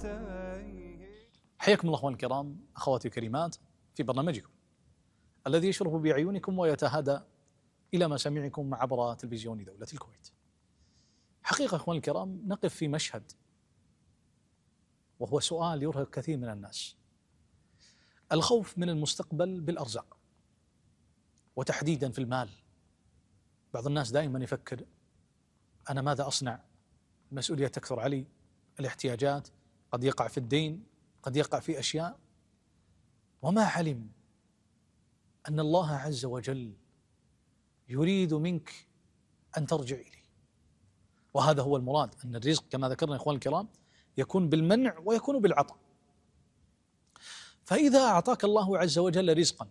حياكم الله اخواني الكرام، اخواتي الكريمات، في برنامجكم الذي يشرف باعينكم ويتهادى الى مسامعكم عبر تلفزيون دوله الكويت. حقيقه اخواني الكرام، نقف في مشهد وهو سؤال يرهق كثير من الناس: الخوف من المستقبل بالارزاق، وتحديدا في المال. بعض الناس دائما يفكر: انا ماذا اصنع؟ المسؤوليه تكثر علي، الاحتياجات، قد يقع في الدين، قد يقع في اشياء، وما علم أن الله عز وجل يريد منك أن ترجع إليه. وهذا هو المراد، أن الرزق كما ذكرنا يا إخوان الكرام يكون بالمنع ويكون بالعطاء. فإذا أعطاك الله عز وجل رزقا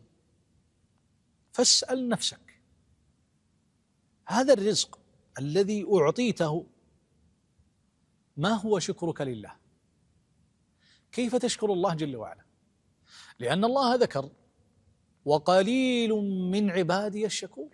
فاسأل نفسك: هذا الرزق الذي أعطيته ما هو شكرك لله؟ كيف تشكر الله جل وعلا؟ لأن الله ذكر: وقليل من عبادي الشكور.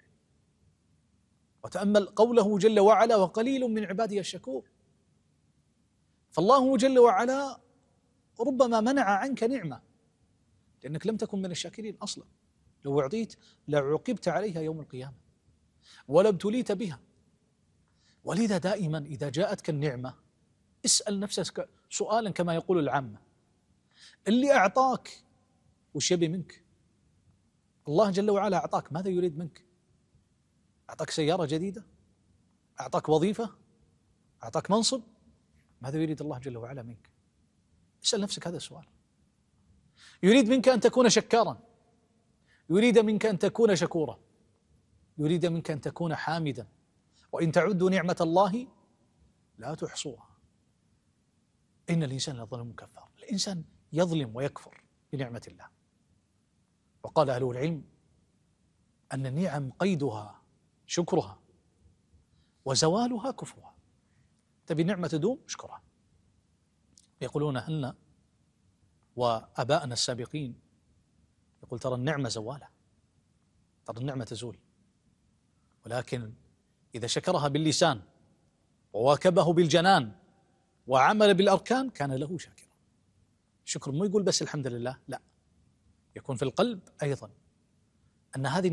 وتأمل قوله جل وعلا: وقليل من عبادي الشكور. فالله جل وعلا ربما منع عنك نعمة لأنك لم تكن من الشاكرين أصلا. لو أعطيت لعوقبت عليها يوم القيامة ولابتليت بها. ولذا دائما إذا جاءتك النعمة اسأل نفسك سؤالا كما يقول العامة: اللي أعطاك وش يبي منك؟ الله جل وعلا أعطاك، ماذا يريد منك؟ أعطاك سيارة جديدة؟ أعطاك وظيفة؟ أعطاك منصب؟ ماذا يريد الله جل وعلا منك؟ اسأل نفسك هذا السؤال. يريد منك أن تكون شكارا، يريد منك أن تكون شكورا، يريد منك أن تكون حامدا. وإن تعدوا نعمة الله لا تحصوها إن الإنسان لظلوم كفار. الإنسان يظلم ويكفر بنعمة الله. وقال أهل العلم أن النعم قيدها شكرها وزوالها كفرها. تبي نعمة تدوم اشكرها. يقولون أهلنا وأبائنا السابقين يقول: ترى النعمة زوالة، ترى النعمة تزول، ولكن إذا شكرها باللسان وواكبه بالجنان وعمل بالأركان كان له شاكرا. شكر مو يقول بس الحمد لله، لا، يكون في القلب أيضا أن هذه